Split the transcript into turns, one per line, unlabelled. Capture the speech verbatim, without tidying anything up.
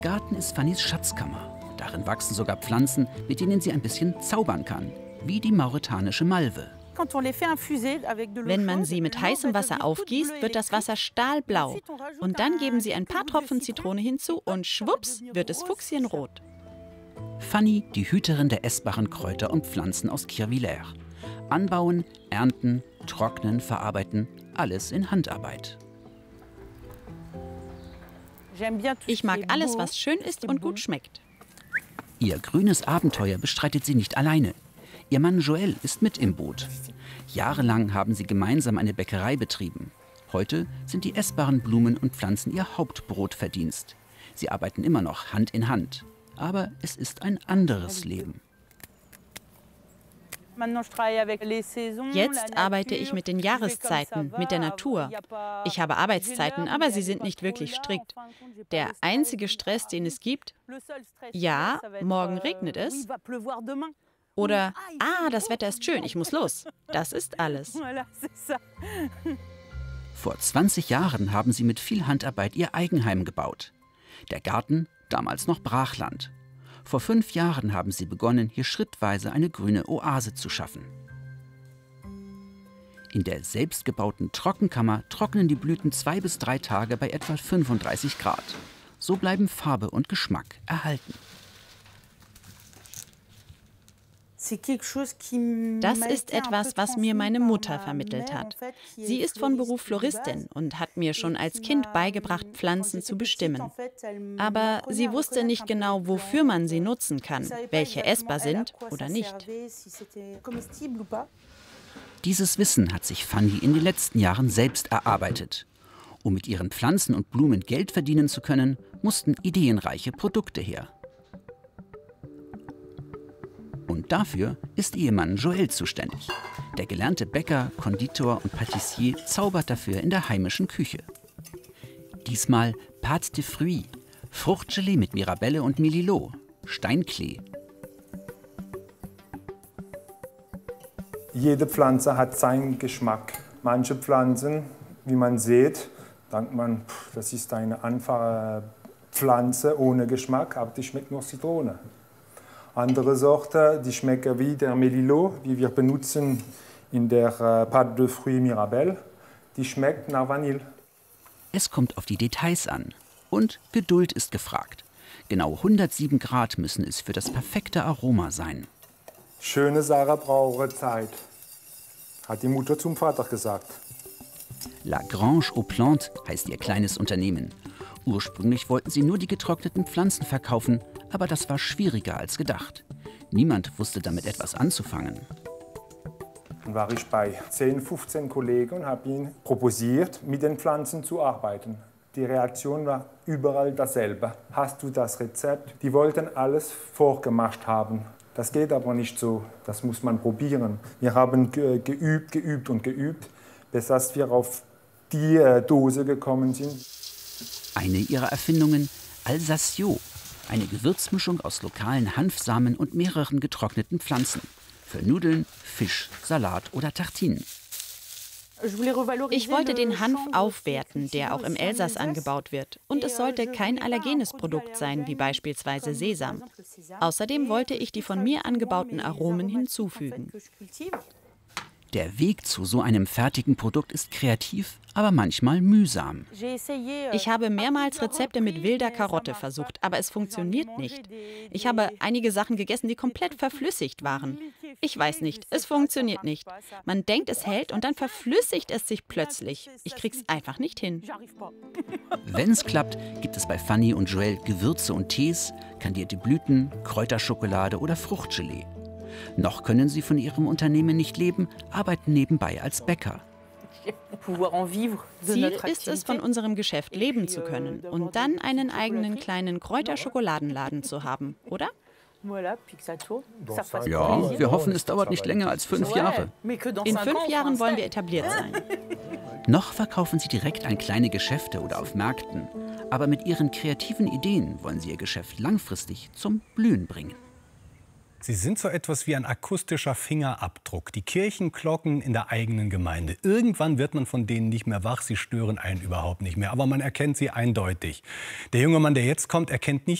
Garten ist Fannys Schatzkammer. Darin wachsen sogar Pflanzen, mit denen sie ein bisschen zaubern kann, wie die mauretanische Malve.
Wenn man sie mit heißem Wasser aufgießt, wird das Wasser stahlblau. Und dann geben Sie ein paar Tropfen Zitrone hinzu und schwupps wird es fuchsienrot.
Fanny, die Hüterin der essbaren Kräuter und Pflanzen aus Kirchvillers. Anbauen, ernten, trocknen, verarbeiten, alles in Handarbeit.
Ich mag alles, was schön ist und gut schmeckt.
Ihr grünes Abenteuer bestreitet sie nicht alleine. Ihr Mann Joël ist mit im Boot. Jahrelang haben sie gemeinsam eine Bäckerei betrieben. Heute sind die essbaren Blumen und Pflanzen ihr Hauptbrotverdienst. Sie arbeiten immer noch Hand in Hand. Aber es ist ein anderes Leben.
Jetzt arbeite ich mit den Jahreszeiten, mit der Natur. Ich habe Arbeitszeiten, aber sie sind nicht wirklich strikt. Der einzige Stress, den es gibt, ja, morgen regnet es. Oder, ah, das Wetter ist schön, ich muss los. Das ist alles.
Vor zwanzig Jahren haben sie mit viel Handarbeit ihr Eigenheim gebaut. Der Garten, damals noch Brachland. Vor fünf Jahren haben sie begonnen, hier schrittweise eine grüne Oase zu schaffen. In der selbstgebauten Trockenkammer trocknen die Blüten zwei bis drei Tage bei etwa fünfunddreißig Grad. So bleiben Farbe und Geschmack erhalten.
Das ist etwas, was mir meine Mutter vermittelt hat. Sie ist von Beruf Floristin und hat mir schon als Kind beigebracht, Pflanzen zu bestimmen. Aber sie wusste nicht genau, wofür man sie nutzen kann, welche essbar sind oder nicht.
Dieses Wissen hat sich Fanny in den letzten Jahren selbst erarbeitet. Um mit ihren Pflanzen und Blumen Geld verdienen zu können, mussten ideenreiche Produkte her. Und dafür ist Ehemann Joël zuständig. Der gelernte Bäcker, Konditor und Patissier zaubert dafür in der heimischen Küche. Diesmal Pâte de Fruits, Fruchtgelee mit Mirabelle und Melilot, Steinklee.
Jede Pflanze hat seinen Geschmack. Manche Pflanzen, wie man sieht, denkt man, das ist eine einfache Pflanze ohne Geschmack, aber die schmeckt nur Zitrone. Andere Sorten, die schmecken wie der Melilot, wie wir benutzen in der äh, Pâte de Fruits Mirabelle, die schmeckt nach Vanille.
Es kommt auf die Details an. Und Geduld ist gefragt. Genau hundertsieben Grad müssen es für das perfekte Aroma sein.
Schöne Sache brauchen Zeit, hat die Mutter zum Vater gesagt.
La Grange aux Plantes heißt ihr kleines Unternehmen. Ursprünglich wollten sie nur die getrockneten Pflanzen verkaufen, aber das war schwieriger als gedacht. Niemand wusste damit etwas anzufangen.
Dann war ich bei zehn, fünfzehn Kollegen und habe ihnen proposiert, mit den Pflanzen zu arbeiten. Die Reaktion war überall dasselbe. Hast du das Rezept? Die wollten alles vorgemacht haben. Das geht aber nicht so, das muss man probieren. Wir haben geübt, geübt und geübt, bis dass wir auf die Dose gekommen sind.
Eine ihrer Erfindungen, Alsacio, eine Gewürzmischung aus lokalen Hanfsamen und mehreren getrockneten Pflanzen. Für Nudeln, Fisch, Salat oder Tartinen.
Ich wollte den Hanf aufwerten, der auch im Elsass angebaut wird. Und es sollte kein allergenes Produkt sein, wie beispielsweise Sesam. Außerdem wollte ich die von mir angebauten Aromen hinzufügen.
Der Weg zu so einem fertigen Produkt ist kreativ, aber manchmal mühsam.
Ich habe mehrmals Rezepte mit wilder Karotte versucht, aber es funktioniert nicht. Ich habe einige Sachen gegessen, die komplett verflüssigt waren. Ich weiß nicht, es funktioniert nicht. Man denkt, es hält und dann verflüssigt es sich plötzlich. Ich krieg's einfach nicht hin.
Wenn es klappt, gibt es bei Fanny und Joël Gewürze und Tees, kandierte Blüten, Kräuterschokolade oder Fruchtgelee. Noch können sie von ihrem Unternehmen nicht leben, arbeiten nebenbei als Bäcker.
Ziel ist es, von unserem Geschäft leben zu können und dann einen eigenen kleinen Kräuterschokoladenladen zu haben, oder?
Ja, wir hoffen, es dauert nicht länger als fünf Jahre.
In fünf Jahren wollen wir etabliert sein.
Noch verkaufen sie direkt an kleine Geschäfte oder auf Märkten. Aber mit ihren kreativen Ideen wollen sie ihr Geschäft langfristig zum Blühen bringen.
Sie sind so etwas wie ein akustischer Fingerabdruck. Die Kirchenglocken in der eigenen Gemeinde. Irgendwann wird man von denen nicht mehr wach. Sie stören einen überhaupt nicht mehr. Aber man erkennt sie eindeutig. Der junge Mann, der jetzt kommt, erkennt nicht